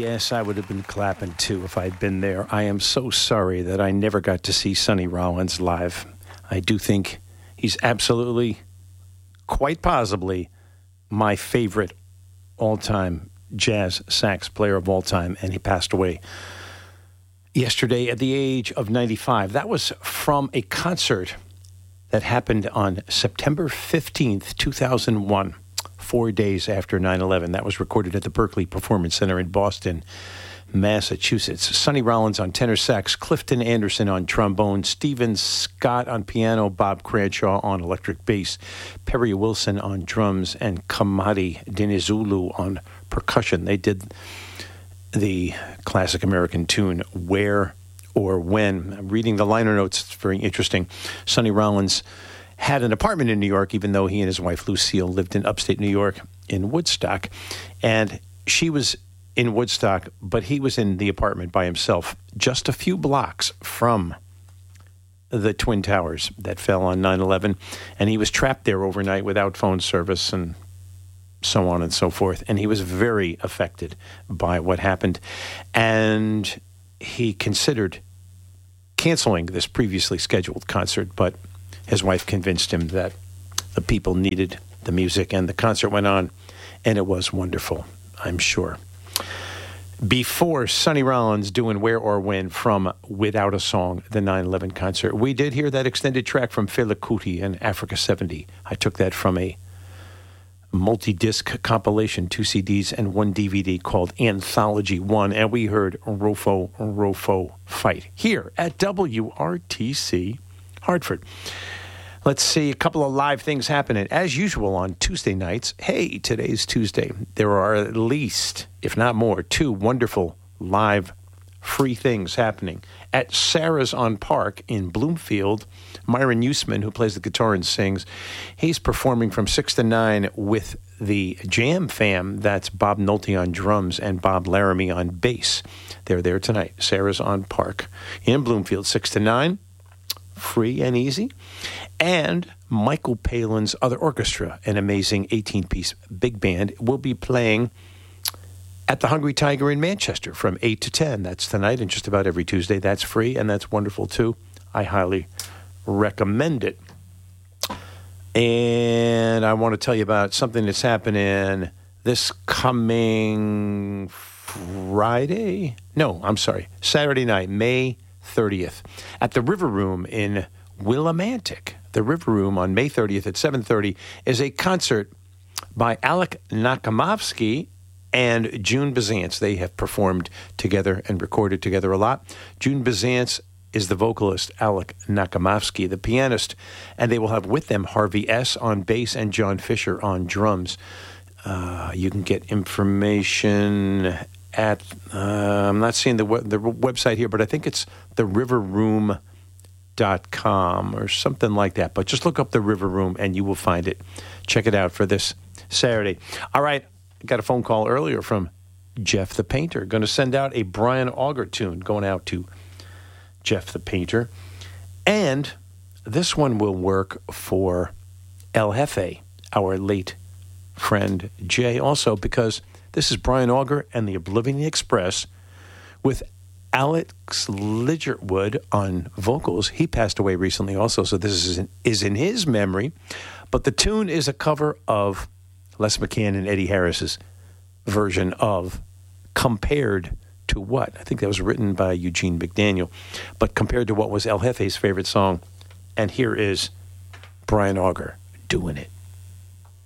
Yes, I would have been clapping too if I'd been there. I am so sorry that I never got to see Sonny Rollins live. I do think he's absolutely, quite possibly, my favorite all-time jazz sax player of all time, and he passed away yesterday at the age of 95. That was from a concert that happened on September 15th, 2001. 4 days after 9/11. That was recorded at the Berkeley Performance Center in Boston, Massachusetts. Sonny Rollins on tenor sax, Clifton Anderson on trombone, Stephen Scott on piano, Bob Cranshaw on electric bass, Perry Wilson on drums, and Kamadi Dinizulu on percussion. They did the classic American tune, Where or When. I'm reading the liner notes. It's very interesting. Sonny Rollins had an apartment in New York, even though he and his wife, Lucille, lived in upstate New York in Woodstock. And she was in Woodstock, but he was in the apartment by himself, just a few blocks from the Twin Towers that fell on 9/11. And he was trapped there overnight without phone service and so on and so forth. And he was very affected by what happened. And he considered canceling this previously scheduled concert, but his wife convinced him that the people needed the music, and the concert went on, and it was wonderful, I'm sure. Before Sonny Rollins doing Where or When from Without a Song, the 9/11 concert, we did hear that extended track from Fela Kuti and Africa 70. I took that from a multi-disc compilation, 2 CDs and 1 DVD called Anthology 1, and we heard Rofo Fight here at WRTC Hartford. Let's see a couple of live things happening. As usual on Tuesday nights, hey, today's Tuesday, there are at least, if not more, 2 wonderful live free things happening. At Sarah's on Park in Bloomfield, Myron Usman, who plays the guitar and sings, he's performing from 6 to 9 with the Jam Fam. That's Bob Nolte on drums and Bob Laramie on bass. They're there tonight. Sarah's on Park in Bloomfield, 6 to 9. Free and easy. And Michael Palin's Other Orchestra, an amazing 18-piece big band, will be playing at the Hungry Tiger in Manchester from 8 to 10. That's tonight and just about every Tuesday. That's free, and that's wonderful, too. I highly recommend it. And I want to tell you about something that's happening this coming Saturday night, May 30th, at the River Room in Willimantic. The River Room on May 30th at 7:30 is a concert by Alec Nakamovsky and June Bazance. They have performed together and recorded together a lot. June Bazance is the vocalist, Alec Nakamovsky, the pianist, and they will have with them Harvey S. on bass and John Fisher on drums. You can get information at, I'm not seeing the website here, but I think it's theriverroom.com or something like that. But just look up the River Room and you will find it. Check it out for this Saturday. All right, got a phone call earlier from Jeff the Painter. Going to send out a Brian Auger tune going out to Jeff the Painter. And this one will work for El Jefe, our late friend Jay, also because this is Brian Auger and the Oblivion Express with Alex Ligertwood on vocals. He passed away recently also, so this is in his memory. But the tune is a cover of Les McCann and Eddie Harris's version of Compared to What? I think that was written by Eugene McDaniel. But compared to what was El Jefe's favorite song. And here is Brian Auger doing it.